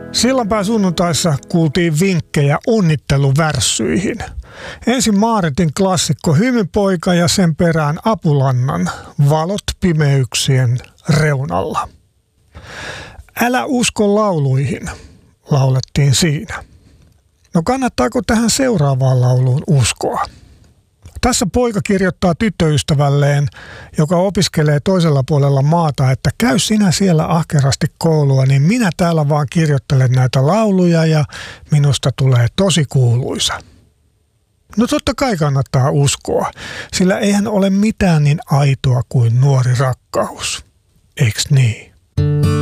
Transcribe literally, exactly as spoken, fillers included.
Sillanpään sunnuntaissa kuultiin vinkkejä onnitteluvärssyihin. Ensin Maaretin klassikko Hymynpoika ja sen perään Apulannan Valot pimeyksien reunalla. Älä usko lauluihin, laulettiin siinä. No kannattaako tähän seuraavaan lauluun uskoa? Tässä poika kirjoittaa tyttöystävälleen, joka opiskelee toisella puolella maata, että käy sinä siellä ahkerasti koulua, niin minä täällä vaan kirjoittelen näitä lauluja ja minusta tulee tosi kuuluisa. No totta kai kannattaa uskoa, sillä eihän ole mitään niin aitoa kuin nuori rakkaus. Eiks niin?